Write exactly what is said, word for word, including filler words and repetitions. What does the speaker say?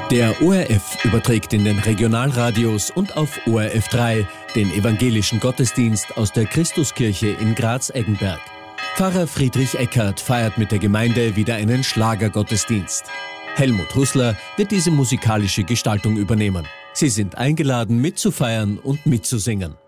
Der O R F überträgt in den Regionalradios und auf O R F drei den evangelischen Gottesdienst aus der Christuskirche in Graz-Eggenberg. Pfarrer Friedrich Eckert feiert mit der Gemeinde wieder einen Schlagergottesdienst. Helmut Hussler wird diese musikalische Gestaltung übernehmen. Sie sind eingeladen, mitzufeiern und mitzusingen.